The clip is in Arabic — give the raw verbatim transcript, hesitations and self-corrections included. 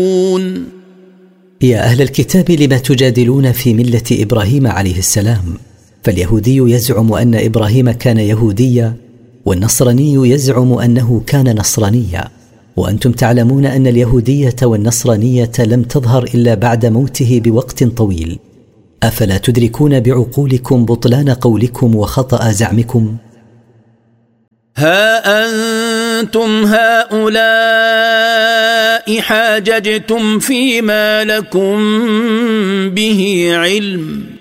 يا أهل الكتاب لم تجادلون في ملة إبراهيم عليه السلام؟ فاليهودي يزعم أن إبراهيم كان يهوديا، والنصراني يزعم أنه كان نصرانيا، وأنتم تعلمون أن اليهودية والنصرانية لم تظهر إلا بعد موته بوقت طويل. أفلا تدركون بعقولكم بطلان قولكم وخطأ زعمكم؟ ها أنتم هؤلاء حاججتم فيما لكم به علم